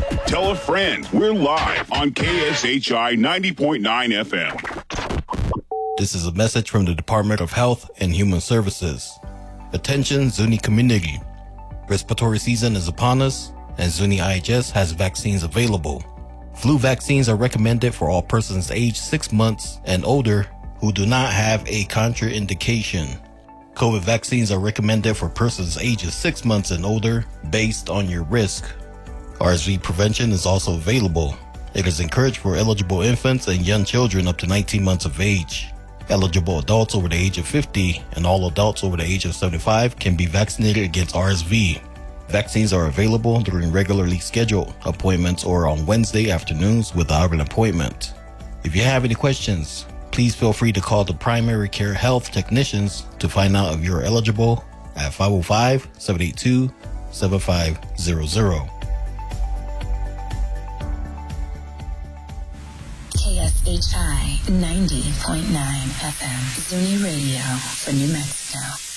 Tell a friend. We're live on KSHI 90.9 FM. This is a message from the Department of Health and Human Services. Attention, Zuni community. Respiratory season is upon us, and Zuni IHS has vaccines available. Flu vaccines are recommended for all persons aged 6 months and older who do not have a contraindication. COVID vaccines are recommended for persons ages 6 months and older based on your risk. RSV prevention is also available. It is encouraged for eligible infants and young children up to 19 months of age. Eligible adults over the age of 50 and all adults over the age of 75 can be vaccinated against RSV. Vaccines are available during regularly scheduled appointments or on Wednesday afternoons without an appointment. If you have any questions, please feel free to call the primary care health technicians to find out if you're eligible at 505-782-7500. KSHI 90.9 FM, Zuni Radio for New Mexico.